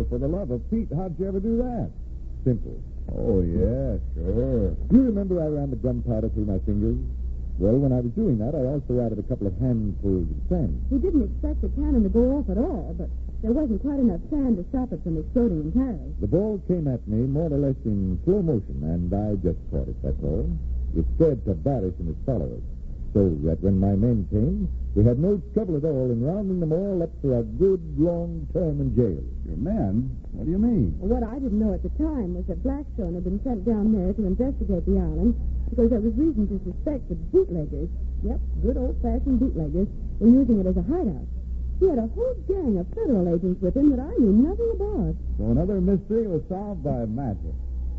for the love of Pete, how'd you ever do that? Simple. Oh, yeah, sure. Do you remember I ran the gunpowder through my fingers? Well, when I was doing that, I also added a couple of handfuls of sand. He didn't expect the cannon to go off at all, but there wasn't quite enough sand to stop it from exploding entirely. The ball came at me more or less in slow motion, and I just caught it, that's all. It scared Tavares and his followers, so that when my men came, we had no trouble at all in rounding them all up for a good long term in jail. Your men? What do you mean? Well, what I didn't know at the time was that Blackstone had been sent down there to investigate the island because there was reason to suspect that bootleggers, yep, good old-fashioned bootleggers, were using it as a hideout. He had a whole gang of federal agents with him that I knew nothing about. So another mystery was solved by magic.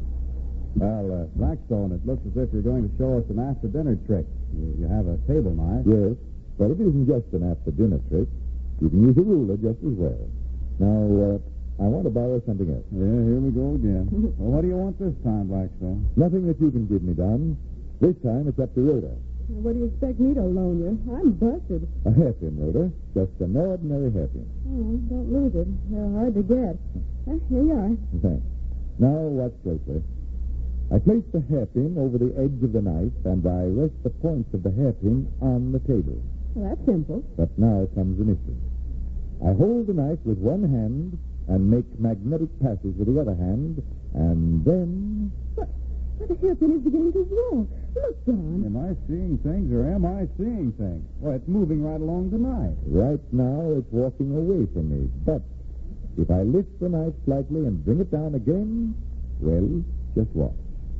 Well, Blackstone, it looks as if you're going to show us an after-dinner trick. You have a table knife. Yes, but it isn't just an after-dinner trick. You can use a ruler just as well. Now, I want to borrow something else. Yeah, here we go again. Well, what do you want this time, Blackstone? Nothing that you can give me, Don. This time it's up to Rhoda. What do you expect me to loan you? I'm busted. A hairpin, Rhoda. Just an ordinary hairpin. Oh, don't lose it. They're hard to get. Here you are. Thanks. Now, watch closely. I place the hairpin over the edge of the knife, and I rest the points of the hairpin on the table. Well, that's simple. But now comes the mystery. I hold the knife with one hand and make magnetic passes with the other hand, and then... But the hairpin is beginning to walk. Look, John. Am I seeing things or am I seeing things? Well, it's moving right along the knife. Right now it's walking away from me, but if I lift the knife slightly and bring it down again, well, just watch.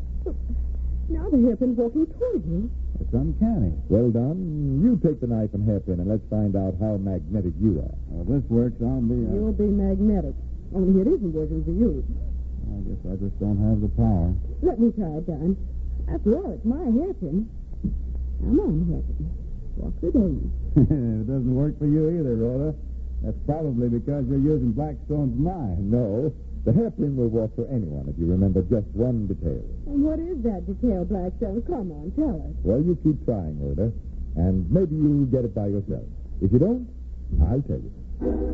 Now the hairpin's walking toward you. It's uncanny. Well done. You take the knife and hairpin, and let's find out how magnetic you are. Well, this works. I'll be... You'll be magnetic. Only it isn't working for you. I guess I just don't have the power. Let me try it, Don. After all, it's my hairpin. Come on, hairpin. Walk the days. It doesn't work for you either, Rhoda. That's probably because you're using Blackstone's knife. No, the hairpin will walk for anyone if you remember just one detail. And what is that detail, Blackstone? Come on, tell us. Well, you keep trying, Rhoda, and maybe you'll get it by yourself. If you don't, I'll tell you.